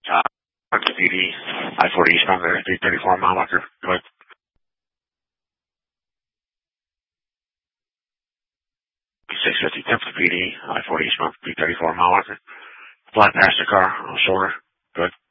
PD, I-40 eastbound there, 334 mile marker. Go ahead. 650 Temple PD, I-40 eastbound, 334 mile marker. Flat passenger car on shoulder. Good.